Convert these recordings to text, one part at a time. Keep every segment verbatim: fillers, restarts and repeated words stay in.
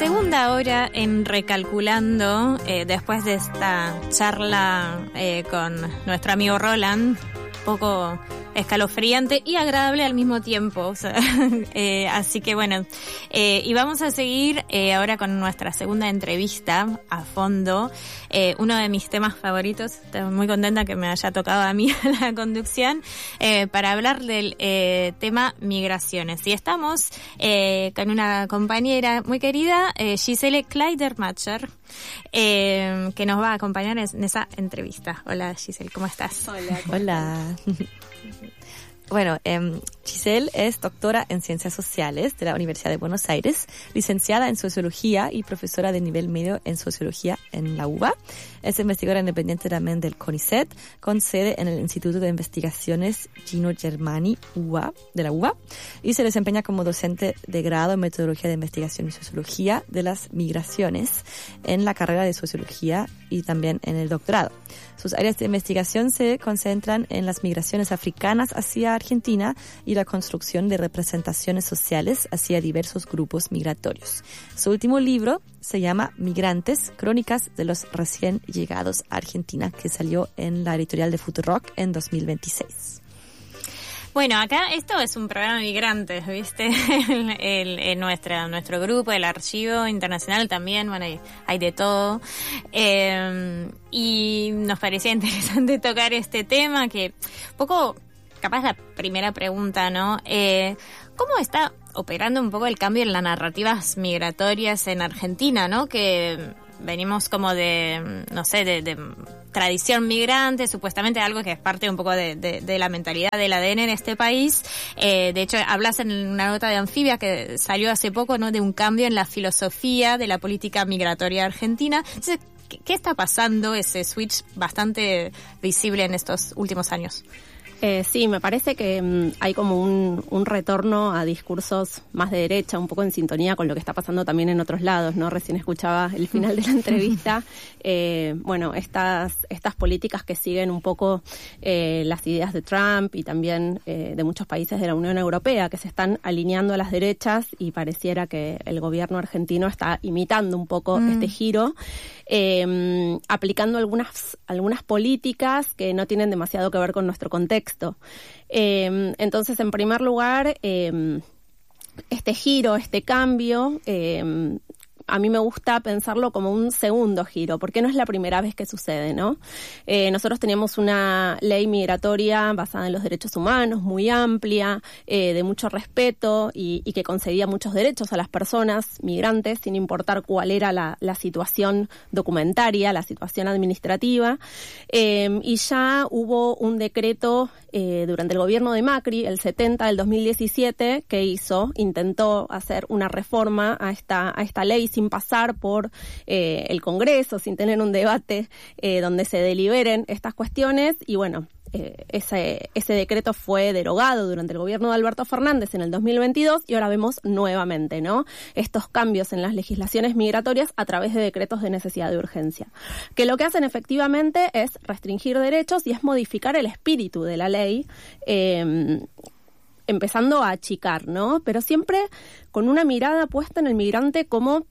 segunda hora en Recalculando, eh, después de esta charla eh, con nuestro amigo Roland, un poco escalofriante y agradable al mismo tiempo. O sea, eh, así que bueno, eh, y vamos a seguir eh, ahora con nuestra segunda entrevista a fondo. Eh, uno de mis temas favoritos, estoy muy contenta que me haya tocado a mí la conducción, eh, para hablar del eh, tema migraciones. Y estamos eh, con una compañera muy querida, eh, Giselle Kleidermacher, eh, que nos va a acompañar en esa entrevista. Hola Giselle, ¿cómo estás? Hola. Hola. Bueno, eh, Giselle es doctora en Ciencias Sociales de la Universidad de Buenos Aires, licenciada en Sociología y profesora de nivel medio en Sociología en la U B A. Es investigadora independiente también del CONICET, con sede en el Instituto de Investigaciones Gino Germani U B A, de la U B A, y se desempeña como docente de grado en Metodología de Investigación y Sociología de las Migraciones en la carrera de Sociología y también en el doctorado. Sus áreas de investigación se concentran en las migraciones africanas hacia Argentina y la construcción de representaciones sociales hacia diversos grupos migratorios. Su último libro se llama Migrantes, Crónicas de los recién llegados a Argentina, que salió en la editorial de Futurock en dos mil veintiséis. Bueno, acá esto es un programa de migrantes, ¿viste? el, el, el nuestra, nuestro grupo, el archivo internacional también, bueno, hay, hay de todo. Eh, y nos parecía interesante tocar este tema, que un poco, capaz la primera pregunta, ¿no? Eh, ¿Cómo está operando un poco el cambio en las narrativas migratorias en Argentina, ¿no? Que venimos como de, no sé, de, de tradición migrante, supuestamente algo que es parte un poco de, de, de la mentalidad del A D N en este país. Eh, de hecho, hablas en una nota de Anfibia que salió hace poco, ¿no? De un cambio en la filosofía de la política migratoria argentina. Entonces, ¿qué, qué está pasando? Ese switch bastante visible en estos últimos años. Eh, sí, me parece que um, hay como un, un retorno a discursos más de derecha, un poco en sintonía con lo que está pasando también en otros lados, ¿no? Recién escuchaba el final de la entrevista. Eh, bueno, estas estas políticas que siguen un poco eh, las ideas de Trump y también eh, de muchos países de la Unión Europea, que se están alineando a las derechas, y pareciera que el gobierno argentino está imitando un poco mm. este giro, eh, aplicando algunas algunas políticas que no tienen demasiado que ver con nuestro contexto. Eh, entonces, en primer lugar, eh, este giro, este cambio, eh, a mí me gusta pensarlo como un segundo giro, porque no es la primera vez que sucede, ¿no? Eh, nosotros teníamos una ley migratoria basada en los derechos humanos, muy amplia, eh, de mucho respeto y, y que concedía muchos derechos a las personas migrantes, sin importar cuál era la, la situación documentaria, la situación administrativa. Eh, y ya hubo un decreto eh, durante el gobierno de Macri, el setenta del dos mil diecisiete, que hizo, intentó hacer una reforma a esta, a esta ley sin pasar por eh, el Congreso, sin tener un debate eh, donde se deliberen estas cuestiones, y bueno, eh, ese, ese decreto fue derogado durante el gobierno de Alberto Fernández en el dos mil veintidós, y ahora vemos nuevamente, ¿no?, estos cambios en las legislaciones migratorias a través de decretos de necesidad de urgencia, que lo que hacen efectivamente es restringir derechos y es modificar el espíritu de la ley, eh, empezando a achicar, ¿no?, pero siempre con una mirada puesta en el migrante como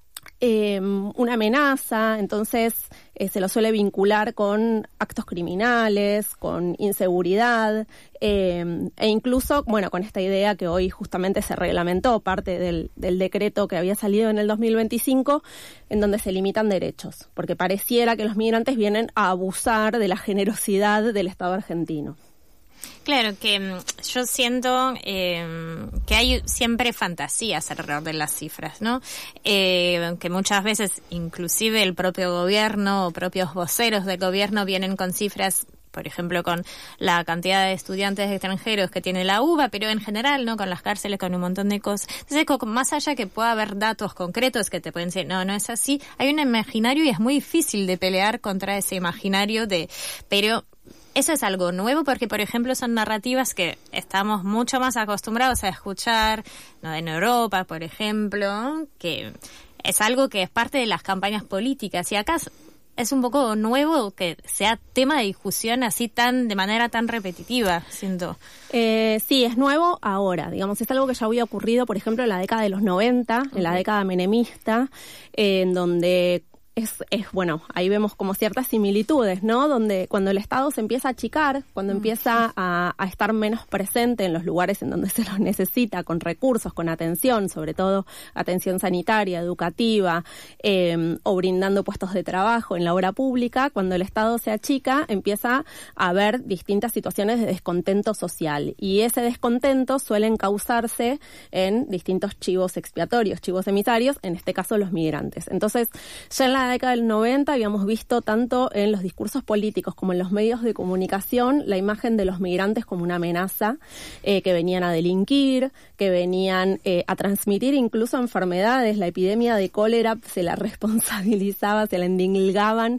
Eh, una amenaza. Entonces eh, se lo suele vincular con actos criminales, con inseguridad, eh, e incluso, bueno, con esta idea que hoy justamente se reglamentó, parte del, del decreto que había salido en el dos mil veinticinco, en donde se limitan derechos, porque pareciera que los migrantes vienen a abusar de la generosidad del Estado argentino. Claro, que yo siento eh, que hay siempre fantasías alrededor de las cifras, ¿no? Eh, que muchas veces inclusive el propio gobierno o propios voceros del gobierno vienen con cifras, por ejemplo, con la cantidad de estudiantes extranjeros que tiene la U B A, pero en general, ¿no?, con las cárceles, con un montón de cosas. Entonces, más allá que pueda haber datos concretos que te pueden decir, no, no es así, hay un imaginario y es muy difícil de pelear contra ese imaginario de, pero eso es algo nuevo porque, por ejemplo, son narrativas que estamos mucho más acostumbrados a escuchar, ¿no?, en Europa, por ejemplo, que es algo que es parte de las campañas políticas. Y acá es un poco nuevo que sea tema de discusión así tan de manera tan repetitiva, siento. Eh, sí, es nuevo ahora, digamos, es algo que ya había ocurrido, por ejemplo, en la década de los noventa, okay. en la década menemista, eh, en donde Es, es, bueno, ahí vemos como ciertas similitudes, ¿no? Donde cuando el Estado se empieza a achicar, cuando mm. empieza a, a estar menos presente en los lugares en donde se los necesita, con recursos, con atención, sobre todo atención sanitaria, educativa, eh, o brindando puestos de trabajo en la obra pública, cuando el Estado se achica, empieza a haber distintas situaciones de descontento social. Y ese descontento suelen causarse en distintos chivos expiatorios, chivos emisarios, en este caso los migrantes. Entonces, ya en la década del noventa habíamos visto tanto en los discursos políticos como en los medios de comunicación la imagen de los migrantes como una amenaza, eh, que venían a delinquir, que venían eh, a transmitir incluso enfermedades. La epidemia de cólera se la responsabilizaba, se la endilgaban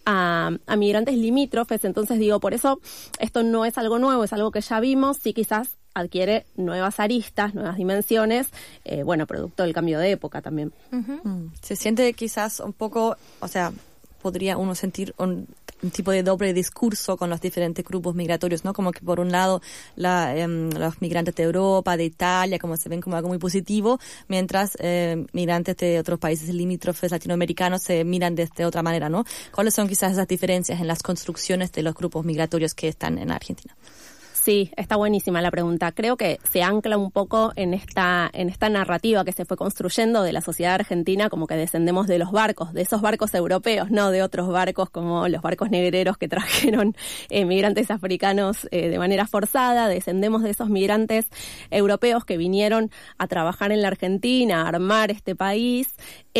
a, a migrantes limítrofes. Entonces digo, por eso esto no es algo nuevo, es algo que ya vimos, sí quizás adquiere nuevas aristas, nuevas dimensiones, eh, bueno, producto del cambio de época también. Uh-huh. Se siente quizás un poco, o sea, podría uno sentir un, un tipo de doble discurso con los diferentes grupos migratorios, ¿no? Como que por un lado la, eh, los migrantes de Europa, de Italia, como se ven como algo muy positivo, mientras eh, migrantes de otros países limítrofes latinoamericanos se miran de otra manera, ¿no? ¿Cuáles son quizás esas diferencias en las construcciones de los grupos migratorios que están en Argentina? Sí, está buenísima la pregunta. Creo que se ancla un poco en esta en esta narrativa que se fue construyendo de la sociedad argentina, como que descendemos de los barcos, de esos barcos europeos, no de otros barcos como los barcos negreros que trajeron eh, migrantes africanos eh, de manera forzada. Descendemos de esos migrantes europeos que vinieron a trabajar en la Argentina, a armar este país.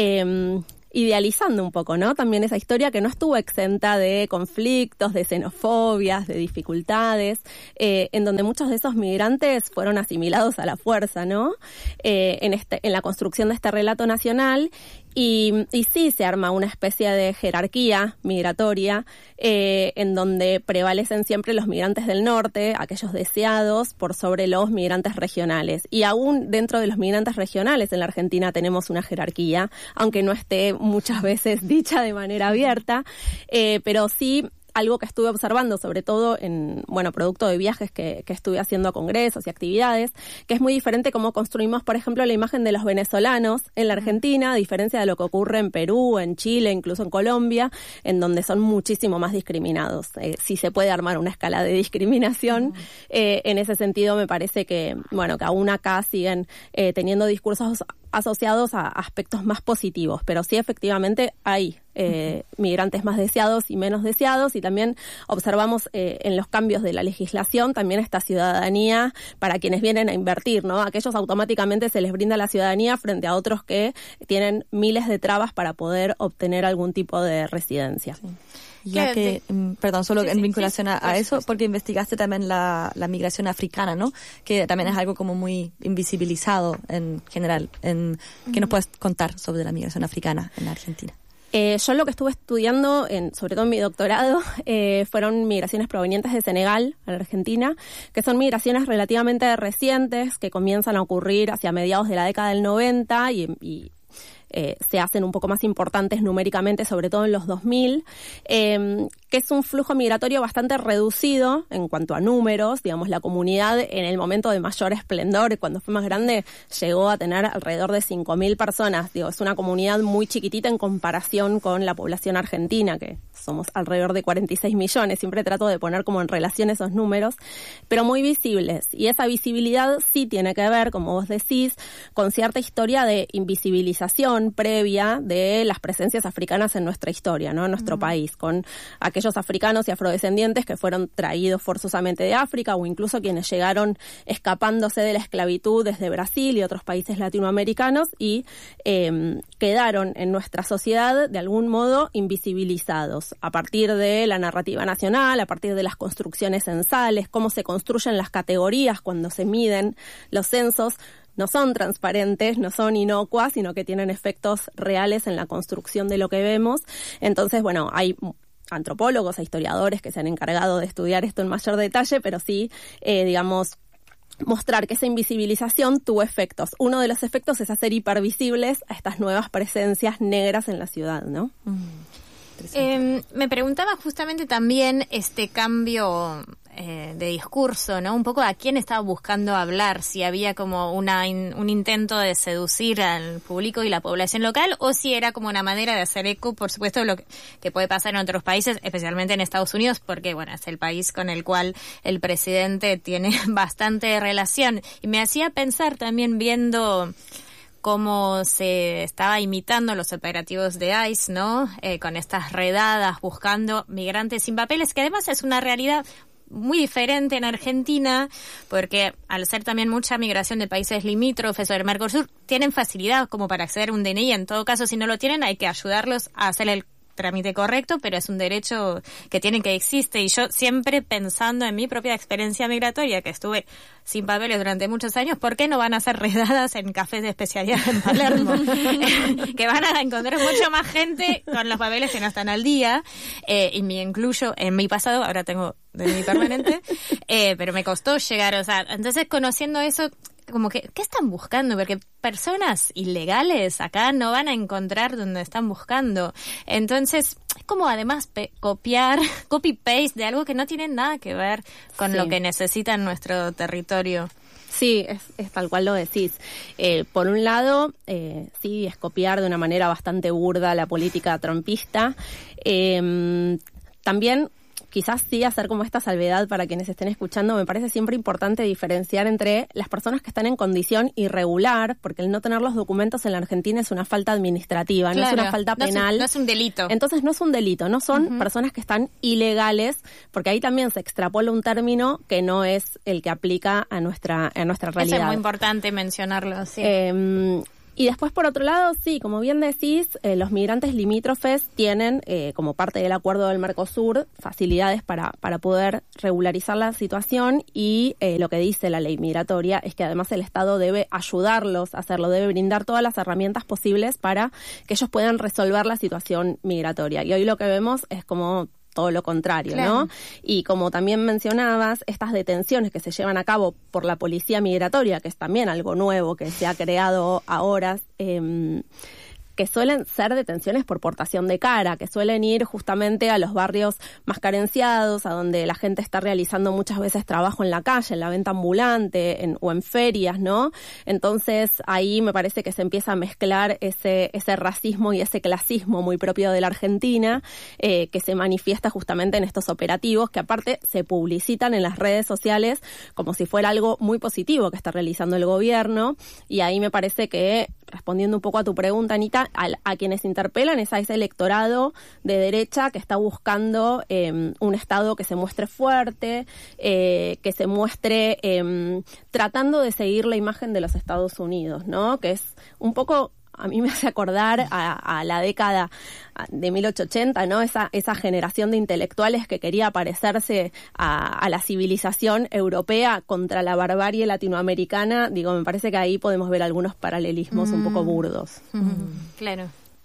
Eh, idealizando un poco, ¿no? También esa historia que no estuvo exenta de conflictos, de xenofobias, de dificultades, eh, en donde muchos de esos migrantes fueron asimilados a la fuerza, ¿no? Eh, en este, en la construcción de este relato nacional. Y, y sí se arma una especie de jerarquía migratoria eh, en donde prevalecen siempre los migrantes del norte, aquellos deseados, por sobre los migrantes regionales. Y aún dentro de los migrantes regionales en la Argentina tenemos una jerarquía, aunque no esté muchas veces dicha de manera abierta, eh, pero sí algo que estuve observando, sobre todo en, bueno, producto de viajes que, que estuve haciendo a congresos y actividades, que es muy diferente cómo construimos, por ejemplo, la imagen de los venezolanos en la Argentina, a diferencia de lo que ocurre en Perú, en Chile, incluso en Colombia, en donde son muchísimo más discriminados. Eh, si se puede armar una escala de discriminación, eh, en ese sentido me parece que, bueno, que aún acá siguen eh, teniendo discursos asociados a aspectos más positivos, pero sí efectivamente hay eh, migrantes más deseados y menos deseados, y también observamos eh, en los cambios de la legislación también esta ciudadanía para quienes vienen a invertir, ¿no? Aquellos automáticamente se les brinda la ciudadanía frente a otros que tienen miles de trabas para poder obtener algún tipo de residencia. Sí. Ya que, de... perdón, solo sí, en sí, vinculación sí, a, a sí, eso, sí. porque investigaste también la, la migración africana, ¿no? Que también es algo como muy invisibilizado en general. En, ¿qué nos puedes contar sobre la migración africana en la Argentina? Eh, yo lo que estuve estudiando, en, sobre todo en mi doctorado, eh, fueron migraciones provenientes de Senegal a la Argentina, que son migraciones relativamente recientes, que comienzan a ocurrir hacia mediados de la década del noventa y, y Eh, se hacen un poco más importantes numéricamente, sobre todo en los dos mil, eh, que es un flujo migratorio bastante reducido en cuanto a números. Digamos, la comunidad en el momento de mayor esplendor, cuando fue más grande, llegó a tener alrededor de cinco mil personas. Digo, es una comunidad muy chiquitita en comparación con la población argentina, que somos alrededor de cuarenta y seis millones. Siempre trato de poner como en relación esos números, pero muy visibles. Y esa visibilidad sí tiene que ver, como vos decís, con cierta historia de invisibilización previa de las presencias africanas en nuestra historia, ¿no? En nuestro uh-huh. país, con aquellos africanos y afrodescendientes que fueron traídos forzosamente de África, o incluso quienes llegaron escapándose de la esclavitud desde Brasil y otros países latinoamericanos y eh, quedaron en nuestra sociedad de algún modo invisibilizados a partir de la narrativa nacional, a partir de las construcciones censales, cómo se construyen las categorías cuando se miden los censos. No son transparentes, no son inocuas, sino que tienen efectos reales en la construcción de lo que vemos. Entonces, bueno, hay antropólogos e historiadores que se han encargado de estudiar esto en mayor detalle, pero sí, eh, digamos, mostrar que esa invisibilización tuvo efectos. Uno de los efectos es hacer hipervisibles a estas nuevas presencias negras en la ciudad, ¿no? Mm. Eh, me preguntaba justamente también este cambio eh, de discurso, ¿no? Un poco a quién estaba buscando hablar, si había como una in, un intento de seducir al público y la población local, o si era como una manera de hacer eco, por supuesto, lo que, que puede pasar en otros países, especialmente en Estados Unidos, porque, bueno, es el país con el cual el presidente tiene bastante relación. Y me hacía pensar también viendo cómo se estaba imitando los operativos de ICE, ¿no? Eh, con estas redadas buscando migrantes sin papeles, que además es una realidad muy diferente en Argentina, porque al ser también mucha migración de países limítrofes o del Mercosur, tienen facilidad como para acceder a un D N I. En todo caso, si no lo tienen, hay que ayudarlos a hacer el trámite correcto, pero es un derecho que tienen que existe. Y yo siempre pensando en mi propia experiencia migratoria, que estuve sin papeles durante muchos años, ¿por qué no van a hacer redadas en cafés de especialidad en Palermo? Que van a encontrar mucho más gente con los papeles que no están al día. Eh, y me incluyo en mi pasado, ahora tengo de mi permanente, eh, pero me costó llegar, o sea, entonces conociendo eso, como que, ¿qué están buscando? Porque personas ilegales acá no van a encontrar donde están buscando. Entonces, es como además pe- copiar, copy-paste de algo que no tiene nada que ver con sí. lo que necesita en nuestro territorio. Sí, es, es tal cual lo decís. Eh, por un lado, eh, sí, es copiar de una manera bastante burda la política trumpista. Eh, también quizás sí hacer como esta salvedad para quienes estén escuchando. Me parece siempre importante diferenciar entre las personas que están en condición irregular, porque el no tener los documentos en la Argentina es una falta administrativa, claro, no es una falta penal. No es un, no es un delito. Entonces no es un delito, no son uh-huh. personas que están ilegales, porque ahí también se extrapola un término que no es el que aplica a nuestra, a nuestra realidad. Eso es muy importante mencionarlo, sí. Eh, Y después, por otro lado, sí, como bien decís, eh, los migrantes limítrofes tienen, eh, como parte del acuerdo del Mercosur, facilidades para, para poder regularizar la situación y eh, lo que dice la ley migratoria es que además el Estado debe ayudarlos a hacerlo, debe brindar todas las herramientas posibles para que ellos puedan resolver la situación migratoria. Y hoy lo que vemos es como todo lo contrario, claro. ¿no? Y como también mencionabas, estas detenciones que se llevan a cabo por la policía migratoria, que es también algo nuevo que se ha creado ahora, eh, que suelen ser detenciones por portación de cara, que suelen ir justamente a los barrios más carenciados, a donde la gente está realizando muchas veces trabajo en la calle, en la venta ambulante en, o en ferias, ¿no? Entonces ahí me parece que se empieza a mezclar ese, ese racismo y ese clasismo muy propio de la Argentina, eh, que se manifiesta justamente en estos operativos, que aparte se publicitan en las redes sociales como si fuera algo muy positivo que está realizando el gobierno, y ahí me parece que, respondiendo un poco a tu pregunta, Anita, A, a quienes interpelan es a ese electorado de derecha que está buscando eh, un Estado que se muestre fuerte, eh, que se muestre eh, tratando de seguir la imagen de los Estados Unidos, ¿no? Que es un poco, a mí me hace acordar a, a la década de mil ochocientos ochenta, ¿no? Esa, esa generación de intelectuales que quería parecerse a, a la civilización europea contra la barbarie latinoamericana. Digo, me parece que ahí podemos ver algunos paralelismos mm. un poco burdos. Mm. Claro.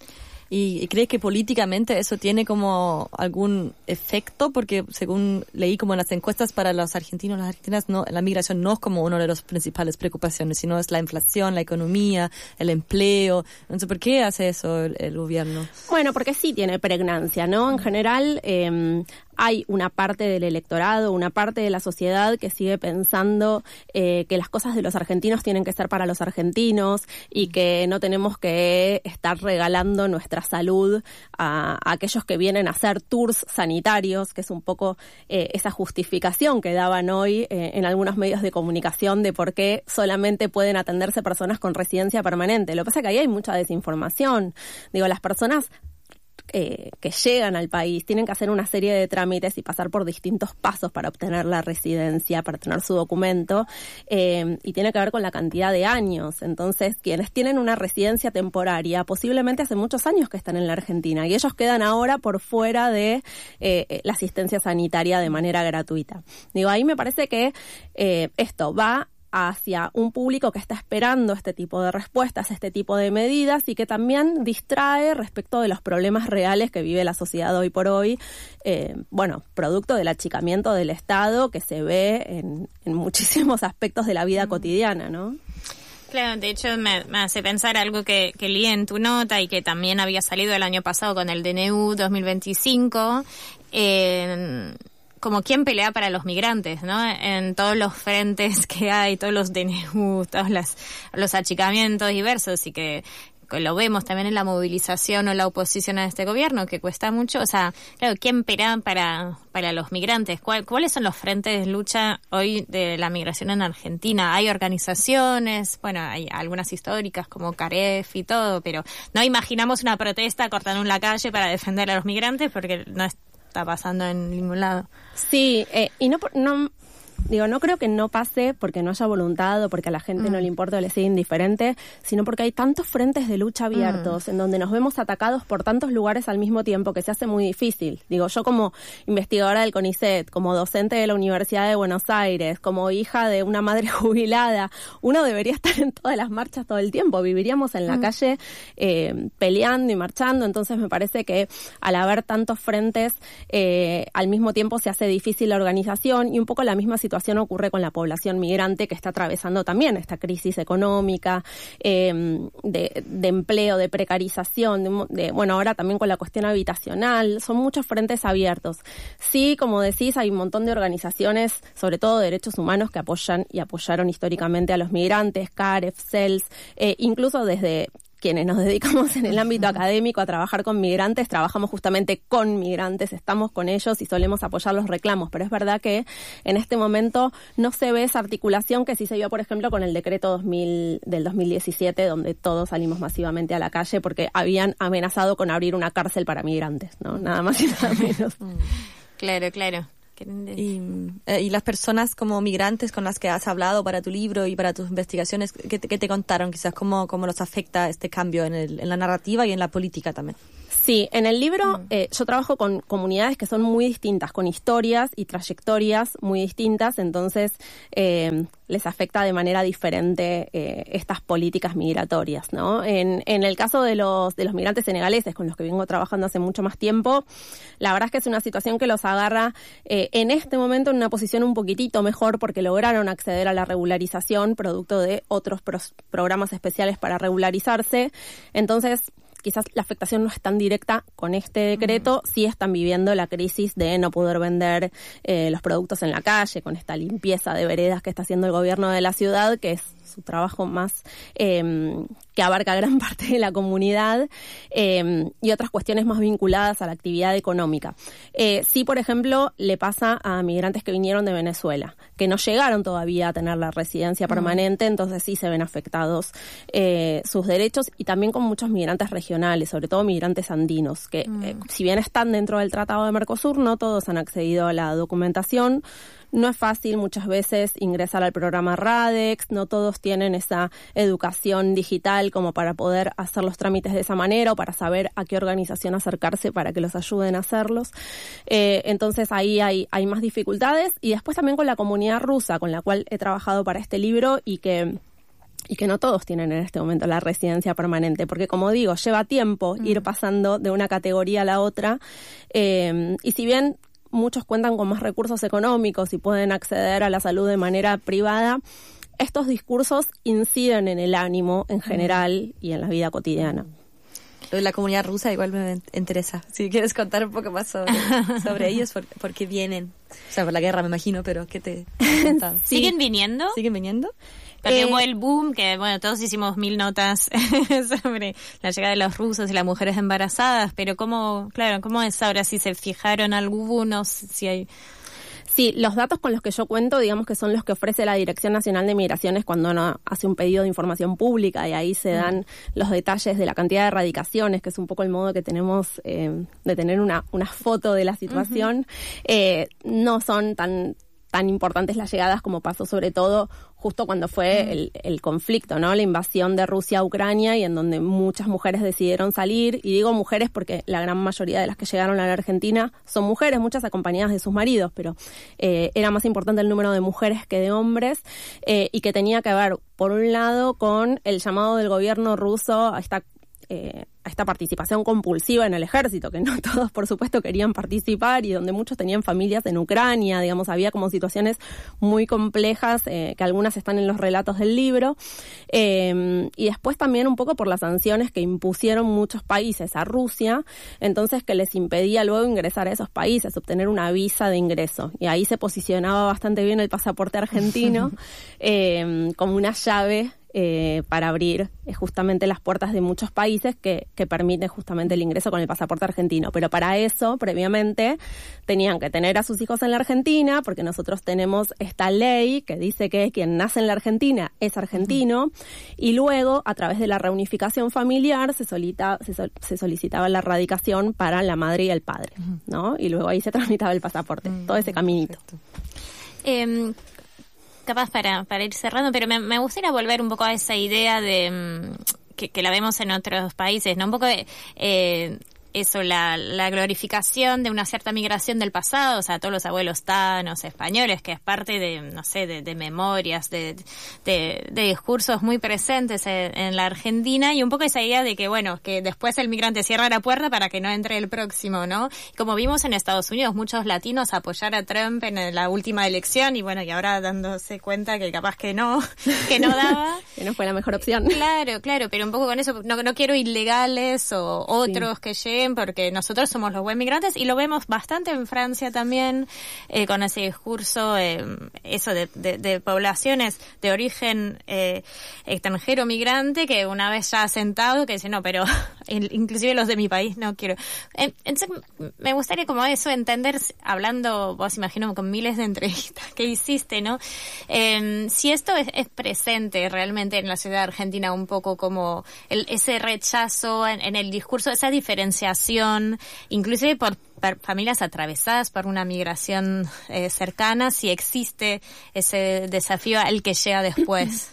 ¿Y crees que políticamente eso tiene como algún efecto? Porque según leí como en las encuestas para los argentinos, las argentinas, no, la migración no es como una de las principales preocupaciones, sino es la inflación, la economía, el empleo. Entonces, ¿por qué hace eso el, el gobierno? Bueno, porque sí tiene pregnancia, ¿no? En general, eh, hay una parte del electorado, una parte de la sociedad que sigue pensando eh, que las cosas de los argentinos tienen que ser para los argentinos y que no tenemos que estar regalando nuestra salud a, a aquellos que vienen a hacer tours sanitarios, que es un poco eh, esa justificación que daban hoy eh, en algunos medios de comunicación de por qué solamente pueden atenderse personas con residencia permanente. Lo que pasa es que ahí hay mucha desinformación. Digo, las personas Eh, que llegan al país tienen que hacer una serie de trámites y pasar por distintos pasos para obtener la residencia, para tener su documento, eh, y tiene que ver con la cantidad de años. Entonces, quienes tienen una residencia temporaria, posiblemente hace muchos años que están en la Argentina, y ellos quedan ahora por fuera de eh, la asistencia sanitaria de manera gratuita. Digo, ahí me parece que eh, esto va hacia un público que está esperando este tipo de respuestas, este tipo de medidas, y que también distrae respecto de los problemas reales que vive la sociedad hoy por hoy, eh, bueno, producto del achicamiento del Estado que se ve en, en muchísimos aspectos de la vida cotidiana, ¿no? Claro, de hecho me, me hace pensar algo que, que leí en tu nota y que también había salido el año pasado con el D N U dos mil veinticinco, eh, como quién pelea para los migrantes, ¿no? En todos los frentes que hay, todos los D N U, todos las, los achicamientos diversos y que lo vemos también en la movilización o la oposición a este gobierno, que cuesta mucho. O sea, claro, ¿quién pelea para, para los migrantes? ¿Cuál, ¿Cuáles son los frentes de lucha hoy de la migración en Argentina? Hay organizaciones, bueno, hay algunas históricas como Caref y todo, pero no imaginamos una protesta cortando en la calle para defender a los migrantes porque no está pasando en ningún lado. Sí, eh, y no, no digo, no creo que no pase porque no haya voluntad o porque a la gente mm. no le importa o le sea indiferente, sino porque hay tantos frentes de lucha abiertos mm. en donde nos vemos atacados por tantos lugares al mismo tiempo que se hace muy difícil. Digo, yo como investigadora del CONICET, como docente de la Universidad de Buenos Aires, como hija de una madre jubilada, uno debería estar en todas las marchas todo el tiempo. Viviríamos en la mm. calle eh, peleando y marchando. Entonces me parece que al haber tantos frentes eh, al mismo tiempo se hace difícil la organización, y un poco la misma situación ocurre con la población migrante que está atravesando también esta crisis económica, eh, de, de empleo, de precarización, de, de, bueno, ahora también con la cuestión habitacional. Son muchos frentes abiertos. Sí, como decís, hay un montón de organizaciones, sobre todo de derechos humanos, que apoyan y apoyaron históricamente a los migrantes, Caref, C E L S, eh, incluso desde quienes nos dedicamos en el ámbito académico a trabajar con migrantes, trabajamos justamente con migrantes, estamos con ellos y solemos apoyar los reclamos, pero es verdad que en este momento no se ve esa articulación que sí se vio, por ejemplo, con el decreto dos mil del dos mil diecisiete, donde todos salimos masivamente a la calle porque habían amenazado con abrir una cárcel para migrantes, ¿no? Nada más y nada menos. Claro, claro. Y, eh, y las personas como migrantes con las que has hablado para tu libro y para tus investigaciones, ¿qué te, qué te contaron quizás? ¿Cómo, cómo los afecta este cambio en, el, en la narrativa y en la política también? Sí, en el libro mm. eh, yo trabajo con comunidades que son muy distintas, con historias y trayectorias muy distintas, entonces eh, les afecta de manera diferente eh, estas políticas migratorias, ¿no? En, en el caso de los de los migrantes senegaleses, con los que vengo trabajando hace mucho más tiempo, la verdad es que es una situación que los agarra eh, en este momento en una posición un poquitito mejor porque lograron acceder a la regularización producto de otros pros, programas especiales para regularizarse. Entonces, quizás la afectación no es tan directa con este decreto, uh-huh. sí están viviendo la crisis de no poder vender eh, los productos en la calle, con esta limpieza de veredas que está haciendo el gobierno de la ciudad, que es su trabajo más eh, que abarca gran parte de la comunidad, eh, y otras cuestiones más vinculadas a la actividad económica. Eh, sí, por ejemplo, le pasa a migrantes que vinieron de Venezuela, que no llegaron todavía a tener la residencia permanente, entonces sí se ven afectados eh, sus derechos, y también con muchos migrantes regionales, sobre todo migrantes andinos, que mm. eh, si bien están dentro del Tratado de Mercosur, no todos han accedido a la documentación. No es fácil muchas veces ingresar al programa RADEX, no todos tienen esa educación digital como para poder hacer los trámites de esa manera o para saber a qué organización acercarse para que los ayuden a hacerlos. Eh, entonces ahí hay, hay más dificultades, y después también con la comunidad rusa con la cual he trabajado para este libro y que... y que no todos tienen en este momento la residencia permanente, porque como digo, lleva tiempo mm. ir pasando de una categoría a la otra, eh, y si bien muchos cuentan con más recursos económicos y pueden acceder a la salud de manera privada, estos discursos inciden en el ánimo en general y en la vida cotidiana. La comunidad rusa igual me interesa. Si quieres contar un poco más sobre, sobre ellos, por, por qué vienen. O sea, por la guerra me imagino, pero ¿qué te han contado? Sí. ¿Siguen viniendo? ¿Siguen viniendo? Porque eh, hubo el boom, que bueno, todos hicimos mil notas sobre la llegada de los rusos y las mujeres embarazadas, pero cómo, claro, cómo es ahora, si se fijaron algunos, si hay... Sí, los datos con los que yo cuento, digamos que son los que ofrece la Dirección Nacional de Migraciones cuando uno hace un pedido de información pública, y ahí se dan mm. los detalles de la cantidad de erradicaciones, que es un poco el modo que tenemos eh, de tener una, una foto de la situación. Uh-huh. Eh, no son tan... tan importantes las llegadas como pasó sobre todo justo cuando fue mm. el, el conflicto, ¿no? La invasión de Rusia a Ucrania, y en donde muchas mujeres decidieron salir, y digo mujeres porque la gran mayoría de las que llegaron a la Argentina son mujeres, muchas acompañadas de sus maridos, pero eh, era más importante el número de mujeres que de hombres, eh, y que tenía que ver, por un lado, con el llamado del gobierno ruso a esta eh, a esta participación compulsiva en el ejército, que no todos, por supuesto, querían participar y donde muchos tenían familias en Ucrania, digamos, había como situaciones muy complejas, eh, que algunas están en los relatos del libro, eh, y después también un poco por las sanciones que impusieron muchos países a Rusia, entonces que les impedía luego ingresar a esos países, obtener una visa de ingreso, y ahí se posicionaba bastante bien el pasaporte argentino eh, como una llave Eh, para abrir eh, justamente las puertas de muchos países que, que permiten justamente el ingreso con el pasaporte argentino. Pero para eso, previamente, tenían que tener a sus hijos en la Argentina, porque nosotros tenemos esta ley que dice que quien nace en la Argentina es argentino, uh-huh. y luego, a través de la reunificación familiar, se, solita, se, sol, se solicitaba la radicación para la madre y el padre, uh-huh. ¿no? Y luego ahí se tramitaba el pasaporte, uh-huh. todo ese caminito. Eh, capaz para, para ir cerrando, pero me, me gustaría volver un poco a esa idea de que, que la vemos en otros países, ¿no? Un poco de eh, eso, la, la glorificación de una cierta migración del pasado, o sea, todos los abuelos tanos, españoles, que es parte de, no sé, de, de memorias, de, de, de discursos muy presentes en, en la Argentina, y un poco esa idea de que, bueno, que después el migrante cierra la puerta para que no entre el próximo, ¿no? Como vimos en Estados Unidos, muchos latinos apoyar a Trump en la última elección, y bueno, y ahora dándose cuenta que capaz que no, que no daba. Que no fue la mejor opción. Claro, claro, pero un poco con eso, no, no quiero ilegales o otros sí. que lleguen, porque nosotros somos los buen migrantes, y lo vemos bastante en Francia también, eh, con ese discurso, eh, eso de, de, de poblaciones de origen eh, extranjero migrante, que una vez ya asentado, que dice, no, pero inclusive los de mi país no quiero. Eh, entonces, me gustaría como eso, entender, hablando, vos imagino, con miles de entrevistas que hiciste, ¿no? Eh, si esto es, es presente realmente en la sociedad argentina, un poco como el, ese rechazo en, en el discurso, esa diferenciación, inclusive por, por familias atravesadas por una migración eh, cercana, si existe ese desafío al que llega después.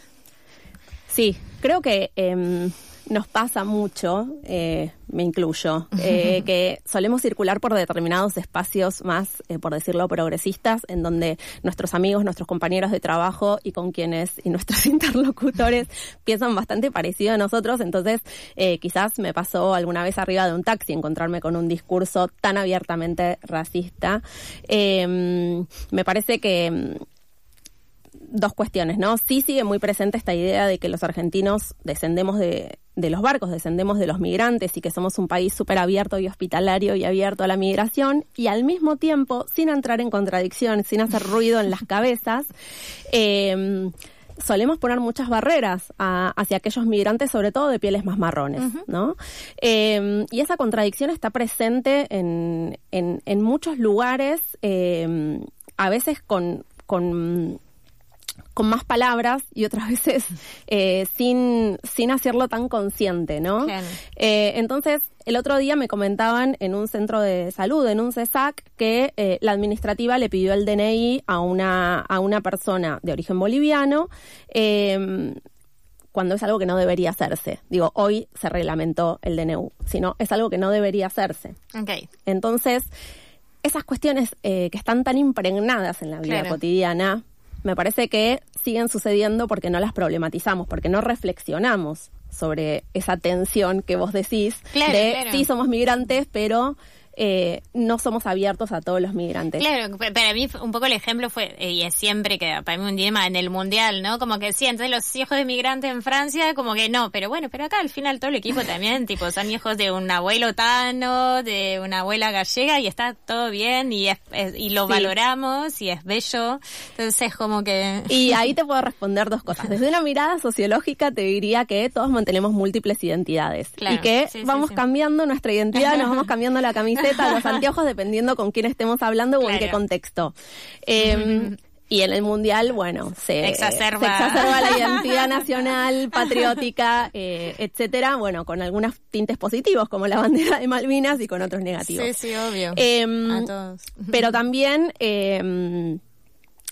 Sí, creo que eh, nos pasa mucho, eh, me incluyo, eh, que solemos circular por determinados espacios más, eh, por decirlo, progresistas, en donde nuestros amigos, nuestros compañeros de trabajo y con quienes y nuestros interlocutores piensan bastante parecido a nosotros. Entonces, eh, quizás me pasó alguna vez arriba de un taxi encontrarme con un discurso tan abiertamente racista. Eh, me parece que dos cuestiones, ¿no? Sí sigue muy presente esta idea de que los argentinos descendemos de, de los barcos, descendemos de los migrantes y que somos un país súper abierto y hospitalario y abierto a la migración, y al mismo tiempo, sin entrar en contradicción, sin hacer ruido en las cabezas, eh, solemos poner muchas barreras a, hacia aquellos migrantes, sobre todo de pieles más marrones, uh-huh. ¿no? Eh, y esa contradicción está presente en, en, en muchos lugares, eh, a veces con... con con más palabras y otras veces eh, sin sin hacerlo tan consciente, ¿no? Claro. Eh, entonces, el otro día me comentaban en un centro de salud, en un CESAC, que eh, la administrativa le pidió el D N I a una a una persona de origen boliviano, eh, cuando es algo que no debería hacerse. Digo, hoy se reglamentó el D N U, sino es algo que no debería hacerse. Okay. Entonces, esas cuestiones eh, que están tan impregnadas en la vida claro. cotidiana, me parece que siguen sucediendo porque no las problematizamos, porque no reflexionamos sobre esa tensión que vos decís claro, de claro. sí somos migrantes, pero eh, no somos abiertos a todos los migrantes. Claro, para mí un poco el ejemplo fue, y es siempre que para mí un dilema en el mundial, ¿no? Como que sí, entonces los hijos de migrantes en Francia, como que no, pero bueno, pero acá al final todo el equipo también, tipo, son hijos de un abuelo tano, de una abuela gallega, y está todo bien, y es, es y lo sí. valoramos, y es bello, entonces como que... Y ahí te puedo responder dos cosas. Desde una mirada sociológica te diría que todos mantenemos múltiples identidades, claro, y que sí, vamos sí, sí. cambiando nuestra identidad, nos vamos cambiando la camiseta, los anteojos, dependiendo con quién estemos hablando o claro. en qué contexto. Eh, mm. Y en el Mundial, bueno, se exacerba, se exacerba la identidad nacional, patriótica, eh, etcétera, bueno, con algunos tintes positivos, como la bandera de Malvinas, y con otros negativos. Sí, sí, obvio. Eh, A todos. Pero también... Eh,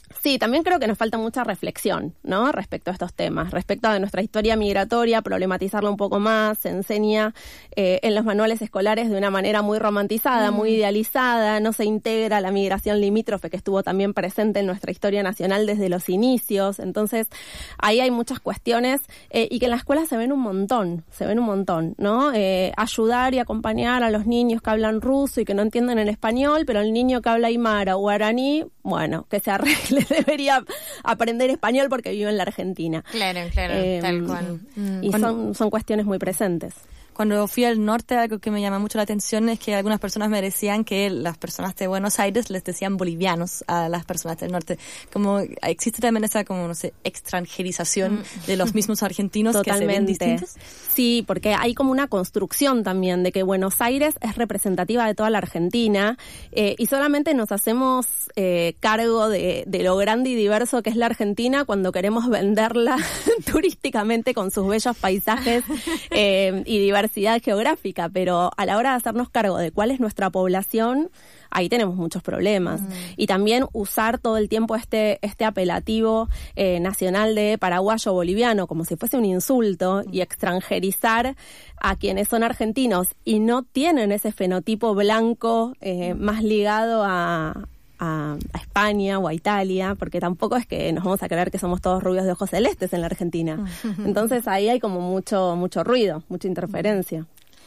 Sí, también creo que nos falta mucha reflexión, ¿no? Respecto a estos temas, respecto a nuestra historia migratoria, problematizarla un poco más, se enseña eh, en los manuales escolares de una manera muy romantizada, mm. muy idealizada, no se integra la migración limítrofe que estuvo también presente en nuestra historia nacional desde los inicios, entonces ahí hay muchas cuestiones eh, y que en la escuela se ven un montón, se ven un montón, ¿no? Eh, ayudar y acompañar a los niños que hablan ruso y que no entienden el español, pero el niño que habla aymara o guaraní, bueno, que se arregle, debería aprender español porque vive en la Argentina. Claro, claro, eh, tal cual. Mm. Y son, son cuestiones muy presentes. Cuando fui al norte, algo que me llama mucho la atención es que algunas personas me decían que las personas de Buenos Aires les decían bolivianos a las personas del norte. Como existe también esa, como no sé, extranjerización mm. de los mismos argentinos. Totalmente. Que se ven distintos. Sí, porque hay como una construcción también de que Buenos Aires es representativa de toda la Argentina eh, y solamente nos hacemos eh, cargo de, de lo grande y diverso que es la Argentina cuando queremos venderla turísticamente con sus bellos paisajes eh, y diversidad geográfica, pero a la hora de hacernos cargo de cuál es nuestra población, ahí tenemos muchos problemas. Mm. Y también usar todo el tiempo este este apelativo eh, nacional de paraguayo boliviano como si fuese un insulto y extranjerizar a quienes son argentinos y no tienen ese fenotipo blanco eh, más ligado a A, a España o a Italia, porque tampoco es que nos vamos a creer que somos todos rubios de ojos celestes en la Argentina. Entonces ahí hay como mucho mucho ruido, mucha interferencia.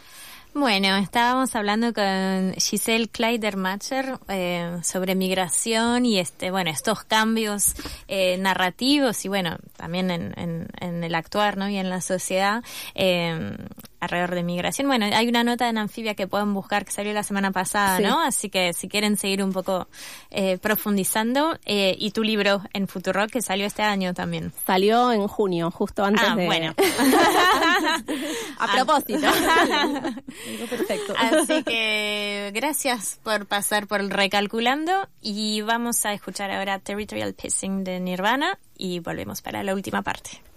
Bueno, estábamos hablando con Giselle Kleidermacher eh, sobre migración y este, bueno, estos cambios eh, narrativos y bueno, también en, en, en el actuar, ¿no? Y en la sociedad eh, alrededor de migración. Bueno, hay una nota en Anfibia que pueden buscar que salió la semana pasada, sí. ¿no? Así que si quieren seguir un poco eh, profundizando eh, y tu libro en Futurock que salió este año también. Salió en junio, justo antes ah, de... bueno. A propósito. Perfecto. Así que gracias por pasar por Recalculando y vamos a escuchar ahora Territorial Pissing de Nirvana y volvemos para la última parte.